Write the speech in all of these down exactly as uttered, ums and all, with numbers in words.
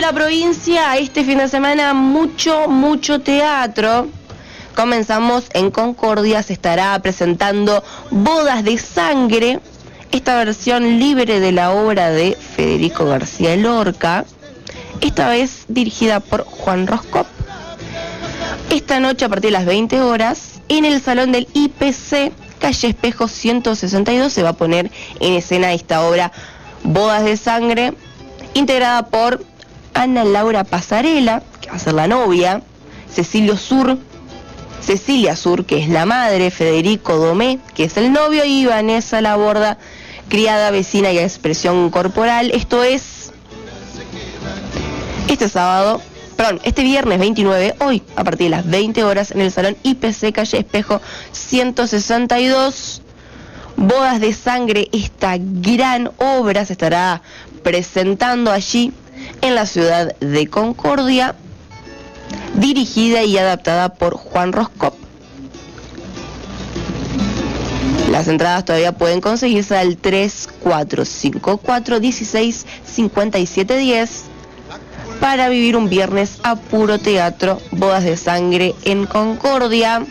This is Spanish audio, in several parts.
la provincia, este fin de semana mucho, mucho teatro. Comenzamos en Concordia, se estará presentando Bodas de Sangre, esta versión libre de la obra de Federico García Lorca, esta vez dirigida por Juan Roscop. Esta noche a partir de las veinte horas, en el Salón del I P C, calle Espejo ciento sesenta y dos, se va a poner en escena esta obra Bodas de Sangre, integrada por Ana Laura Pasarela, que va a ser la novia, Cecilio Sur, Cecilia Sur, que es la madre, Federico Domé, que es el novio, y Vanessa Laborda, criada, vecina y expresión corporal. Esto es este sábado, perdón, este viernes veintinueve, hoy, a partir de las veinte horas, en el Salón I P C, calle Espejo ciento sesenta y dos. Bodas de Sangre, esta gran obra se estará presentando allí en la ciudad de Concordia, dirigida y adaptada por Juan Roscop. Las entradas todavía pueden conseguirse al tres cuatro cinco cuatro, dieciséis, cincuenta y siete, diez para vivir un viernes a puro teatro. Bodas de Sangre en Concordia.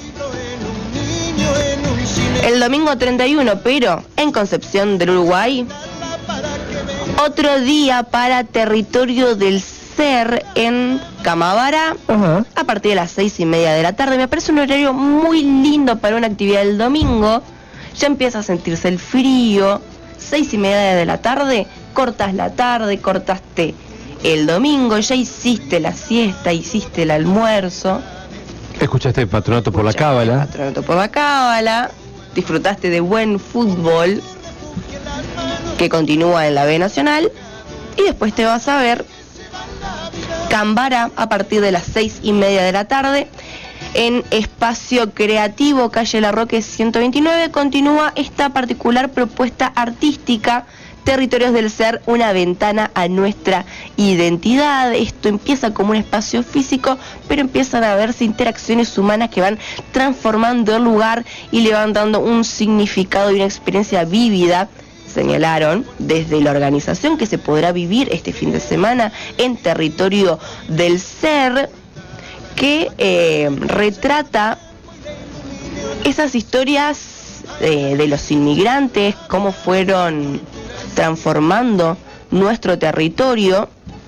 El domingo treinta y uno, pero en Concepción del Uruguay, otro día para Territorio del Ser en Camabara, uh-huh. a partir de las seis y media de la tarde. Me parece un horario muy lindo para una actividad del domingo. Ya empieza a sentirse el frío. Seis y media de la tarde, cortas la tarde, cortaste el domingo, ya hiciste la siesta, hiciste el almuerzo. Escuchaste el Patronato por la Cábala. Patronato por la Cábala. Disfrutaste de buen fútbol que continúa en la B Nacional. Y después te vas a ver Cambara a partir de las seis y media de la tarde en Espacio Creativo, calle Larroque ciento veintinueve. Continúa esta particular propuesta artística, Territorios del Ser, una ventana a nuestra identidad. Esto empieza como un espacio físico, pero empiezan a verse interacciones humanas que van transformando el lugar y le van dando un significado y una experiencia vívida. Señalaron desde la organización que se podrá vivir este fin de semana en Territorio del Ser, que eh, retrata esas historias eh, de los inmigrantes, cómo fueron transformando nuestro territorio,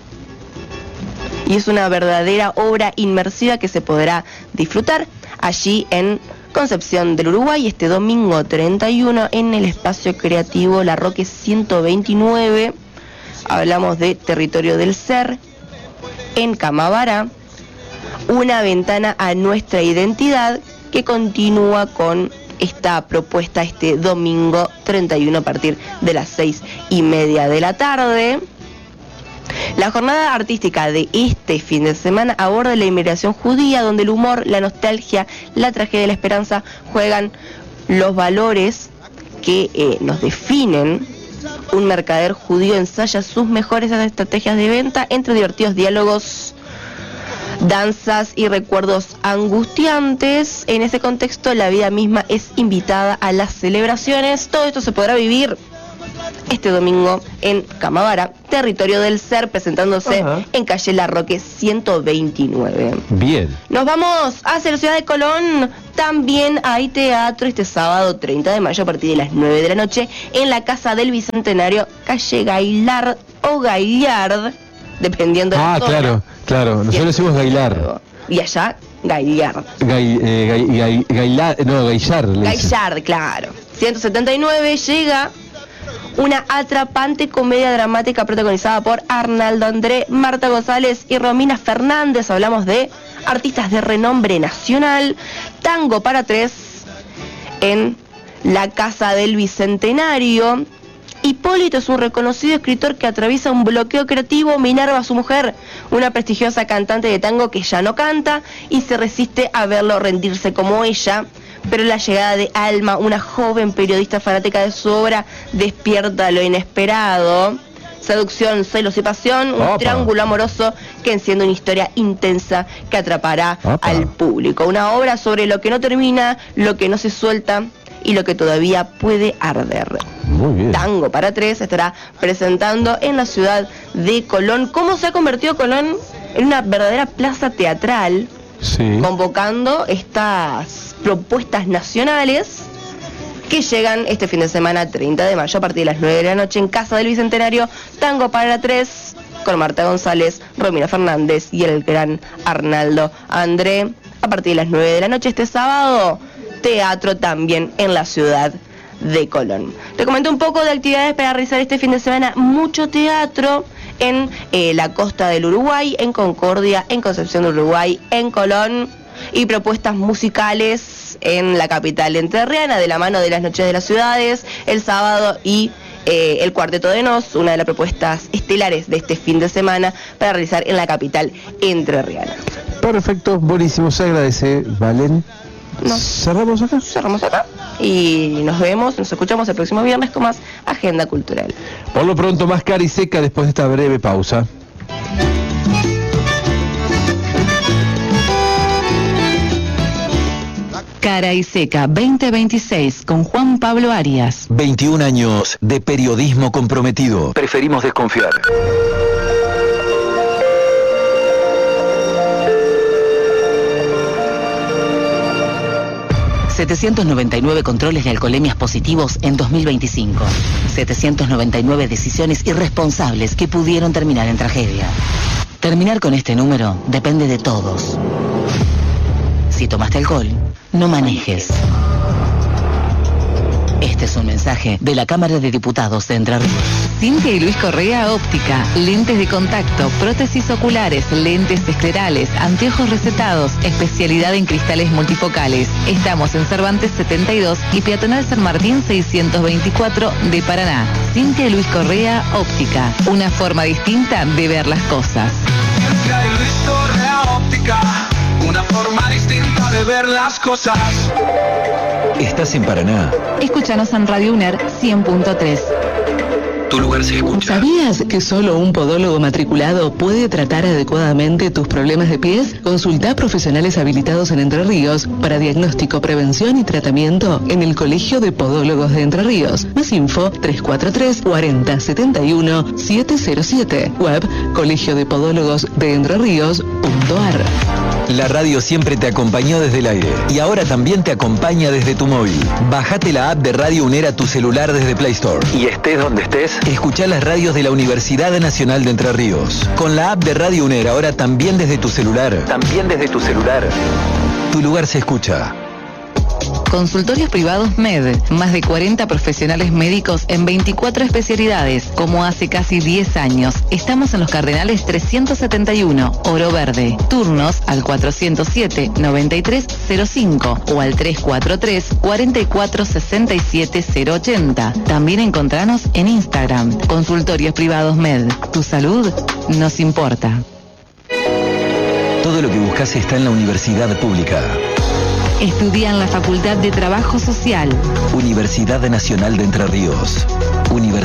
y es una verdadera obra inmersiva que se podrá disfrutar allí en Concepción del Uruguay este domingo treinta y uno en el Espacio Creativo Larroque ciento veintinueve. Hablamos de Territorio del Ser en Camabara, una ventana a nuestra identidad, que continúa con esta propuesta este domingo treinta y uno a partir de las seis y media de la tarde. La jornada artística de este fin de semana aborda la inmigración judía, donde el humor, la nostalgia, la tragedia y la esperanza juegan los valores que eh, nos definen. Un mercader judío ensaya sus mejores estrategias de venta entre divertidos diálogos, danzas y recuerdos angustiantes. En ese contexto, la vida misma es invitada a las celebraciones. Todo esto se podrá vivir este domingo en Camabara, Territorio del Ser, presentándose Ajá. en calle Larroque ciento veintinueve. Bien. Nos vamos hacia la ciudad de Colón. También hay teatro este sábado treinta de mayo a partir de las nueve de la noche en la Casa del Bicentenario, calle Gailard o Gaillard, dependiendo de ah, la zona. Ah, claro, claro. Nosotros decimos Gailard. Y allá, Gaillard. Gay, eh, gay, gay, Gailard, no, Gaillard. Gaillard, claro. ciento setenta y nueve llega una atrapante comedia dramática protagonizada por Arnaldo André, Marta González y Romina Fernández. Hablamos de artistas de renombre nacional. Tango para tres en la Casa del Bicentenario. Hipólito es un reconocido escritor que atraviesa un bloqueo creativo. Minerva, su mujer, una prestigiosa cantante de tango que ya no canta y se resiste a verlo rendirse como ella. Pero la llegada de Alma, una joven periodista fanática de su obra, despierta lo inesperado. Seducción, celos y pasión, un Opa. triángulo amoroso que enciende una historia intensa que atrapará Opa. al público. Una obra sobre lo que no termina, lo que no se suelta y lo que todavía puede arder. Muy bien. Tango para tres estará presentando en la ciudad de Colón. ¿Cómo se ha convertido Colón en una verdadera plaza teatral? Sí. Convocando estas propuestas nacionales que llegan este fin de semana, treinta de mayo, a partir de las nueve de la noche, en Casa del Bicentenario, Tango para tres, con Marta González, Romina Fernández y el gran Arnaldo André. A partir de las nueve de la noche este sábado, teatro también en la ciudad de Colón. Te comento un poco de actividades para realizar este fin de semana. Mucho teatro en eh, la costa del Uruguay, en Concordia, en Concepción del Uruguay, en Colón, y propuestas musicales en la capital entrerriana, de la mano de las Noches de las Ciudades, el sábado, y eh, el Cuarteto de Nos, una de las propuestas estelares de este fin de semana para realizar en la capital entrerriana. Perfecto, buenísimo, se agradece, Valen. No. ¿Cerramos acá? Cerramos acá y nos vemos, nos escuchamos el próximo viernes con más Agenda Cultural. Por lo pronto, más cara y seca después de esta breve pausa. Cara y Seca veinte veintiséis con Juan Pablo Arias. veintiún años de periodismo comprometido. Preferimos desconfiar. setecientos noventa y nueve controles de alcoholemias positivos en dos mil veinticinco. setecientos noventa y nueve decisiones irresponsables que pudieron terminar en tragedia. Terminar con este número depende de todos. Si tomaste alcohol, no manejes. Este es un mensaje de la Cámara de Diputados de Entre Ríos. Cintia y Luis Correa Óptica, lentes de contacto, prótesis oculares, lentes esclerales, anteojos recetados, especialidad en cristales multifocales. Estamos en Cervantes setenta y dos y Peatonal San Martín seiscientos veinticuatro de Paraná. Cintia y Luis Correa Óptica, una forma distinta de ver las cosas. Cintia y Luis Correa Óptica, una forma distinta de ver las cosas. ¿Estás en Paraná? Escúchanos en Radio UNER cien punto tres. Tu lugar se escucha. ¿Sabías que solo un podólogo matriculado puede tratar adecuadamente tus problemas de pies? Consulta a profesionales habilitados en Entre Ríos para diagnóstico, prevención y tratamiento en el Colegio de Podólogos de Entre Ríos. Más info tres cuatro tres, cuarenta, setenta y uno, setecientos siete. Web colegio de podólogos de entre ríos punto a r. La radio siempre te acompañó desde el aire y ahora también te acompaña desde tu móvil. Bájate la app de Radio UNER a tu celular desde Play Store. Y estés donde estés, escuchá las radios de la Universidad Nacional de Entre Ríos. Con la app de Radio UNER ahora también desde tu celular. También desde tu celular. Tu lugar se escucha. Consultorios privados Med, más de cuarenta profesionales médicos en veinticuatro especialidades, como hace casi diez años. Estamos en los Cardenales trescientos setenta y uno, Oro Verde. Turnos al cuatrocientos siete, noventa y tres cero cinco o al trescientos cuarenta y tres, cuarenta y cuatro, sesenta y siete cero ochenta. También encontranos en Instagram. Consultorios privados Med. Tu salud nos importa. Todo lo que buscas está en la universidad pública. Estudia en la Facultad de Trabajo Social. Universidad Nacional de Entre Ríos. Universidad